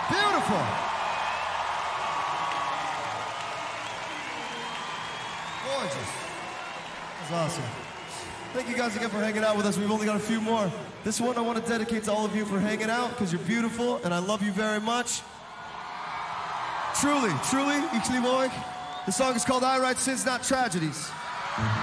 Beautiful. Gorgeous. That's awesome. Thank you guys again for hanging out with us. We've only got a few more. This one I want to dedicate to all of you for hanging out, because you're beautiful, and I love you very much. Truly, truly, Ichli Moik. The song is called I Write Sins, Not Tragedies.